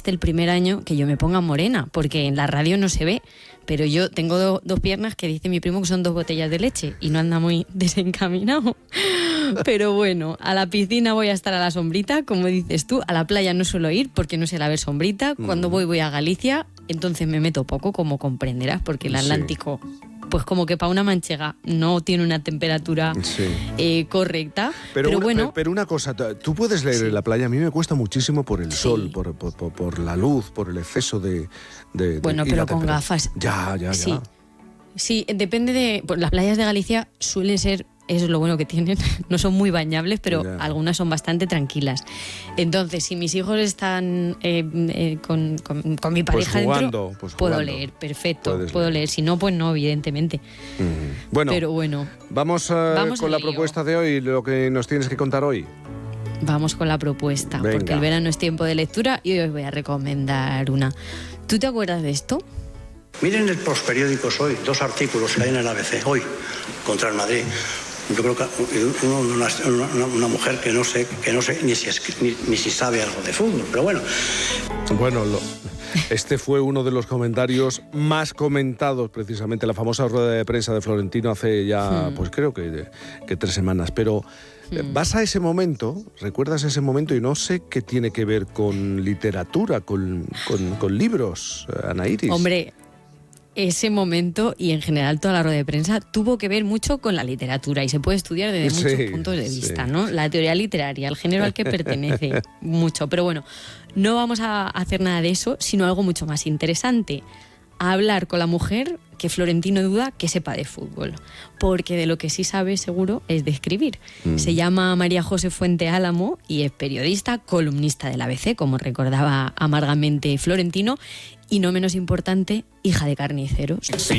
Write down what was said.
este el primer año que yo me ponga morena, porque en la radio no se ve, pero yo tengo dos piernas que dice mi primo que son 2 botellas de leche y no anda muy desencaminado. Pero bueno, a la piscina voy a estar a la sombrita, como dices tú, a la playa no suelo ir porque no sé la ver sombrita, cuando voy a Galicia, entonces me meto poco, como comprenderás, porque el Atlántico... pues como que para una manchega no tiene una temperatura correcta. Pero bueno... Pero una cosa, tú puedes leer en la playa, a mí me cuesta muchísimo por el sol, por la luz, por el exceso de bueno, pero con gafas. Ya. Sí, depende de... Pues las playas de Galicia suelen ser... Eso es lo bueno que tienen, no son muy bañables, pero algunas son bastante tranquilas. Entonces, si mis hijos están con mi pareja dentro, puedo leer, perfecto, puedo leer. Si no, pues no, evidentemente. Bueno, pero bueno, vamos con la propuesta de hoy, lo que nos tienes que contar hoy. Vamos con la propuesta, Venga. porque el verano es tiempo de lectura y hoy os voy a recomendar una. ¿Tú te acuerdas de esto? Miren los periódicos hoy, 2 artículos que hay en el ABC, hoy, contra el Madrid. Yo creo que una mujer que no sé ni si sabe algo de fútbol, pero bueno. Bueno, este fue uno de los comentarios más comentados, precisamente, la famosa rueda de prensa de Florentino hace ya, pues creo que 3 semanas, pero... Vas a ese momento, recuerdas ese momento y no sé qué tiene que ver con literatura, con libros, Ana Iris. Hombre, ese momento y en general toda la rueda de prensa tuvo que ver mucho con la literatura y se puede estudiar desde muchos puntos de vista, ¿no? La teoría literaria, el género al que pertenece, mucho. Pero bueno, no vamos a hacer nada de eso, sino algo mucho más interesante. A hablar con la mujer que Florentino duda que sepa de fútbol, porque de lo que sí sabe seguro es de escribir. Se llama María José Fuente Álamo y es periodista, columnista del ABC, como recordaba amargamente Florentino, y no menos importante, hija de carniceros.